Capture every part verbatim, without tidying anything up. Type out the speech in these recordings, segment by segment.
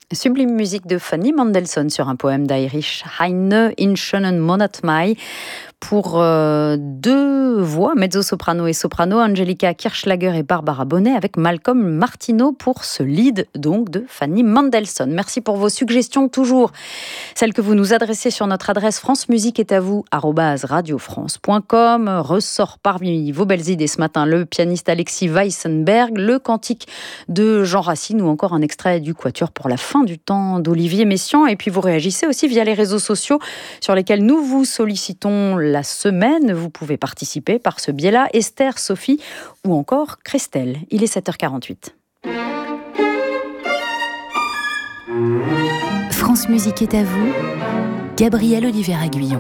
Sublime musique de Fanny Mendelssohn sur un poème d'Heinrich Heine, In schönen Monat Mai, pour euh, deux voix, mezzo-soprano et soprano, Angelika Kirchschlager et Barbara Bonnet, avec Malcolm Martineau pour ce lead donc de Fanny Mendelssohn. Merci pour vos suggestions, toujours celles que vous nous adressez sur notre adresse france musique est à vous arobase radio france point com. Ressort parmi vos belles idées ce matin le pianiste Alexis Weissenberg, le cantique de Jean Racine ou encore un extrait du Quatuor pour la fin du temps d'Olivier Messiaen. Et puis vous réagissez aussi via les réseaux sociaux sur lesquels nous vous sollicitons la semaine. Vous pouvez participer par ce biais-là. Esther, Sophie ou encore Christelle. Il est sept heures quarante-huit. France Musique est à vous, Gabriel Olivier-Aguillon.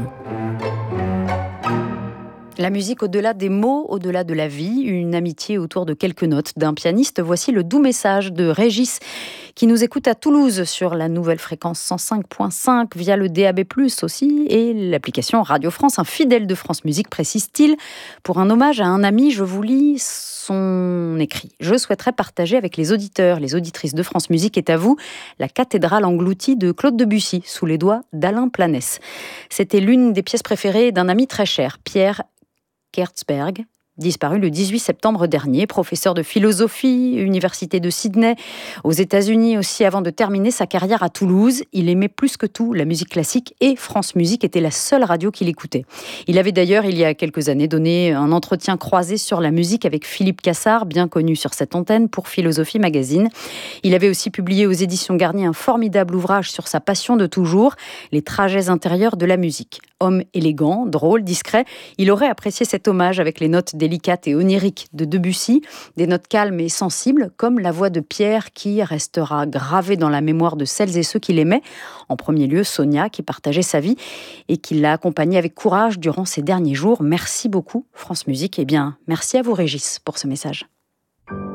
La musique au-delà des mots, au-delà de la vie, une amitié autour de quelques notes d'un pianiste. Voici le doux message de Régis qui nous écoute à Toulouse sur la nouvelle fréquence cent cinq point cinq via le D A B plus, aussi et l'application Radio France. Un fidèle de France Musique, précise-t-il, pour un hommage à un ami, je vous lis son écrit. Je souhaiterais partager avec les auditeurs, les auditrices de France Musique est à vous, la cathédrale engloutie de Claude Debussy, sous les doigts d'Alain Planès. C'était l'une des pièces préférées d'un ami très cher, Pierre Kertzberg, disparu le dix-huit septembre dernier, professeur de philosophie, Université de Sydney, aux États-Unis aussi, avant de terminer sa carrière à Toulouse. Il aimait plus que tout la musique classique et France Musique était la seule radio qu'il écoutait. Il avait d'ailleurs, il y a quelques années, donné un entretien croisé sur la musique avec Philippe Cassard, bien connu sur cette antenne pour Philosophie Magazine. Il avait aussi publié aux éditions Garnier un formidable ouvrage sur sa passion de toujours, les trajets intérieurs de la musique. Homme élégant, drôle, discret, il aurait apprécié cet hommage avec les notes délicates et oniriques de Debussy, des notes calmes et sensibles, comme la voix de Pierre qui restera gravée dans la mémoire de celles et ceux qu'il aimait. En premier lieu, Sonia, qui partageait sa vie et qui l'a accompagnée avec courage durant ces derniers jours. Merci beaucoup, France Musique. Eh bien, merci à vous, Régis, pour ce message.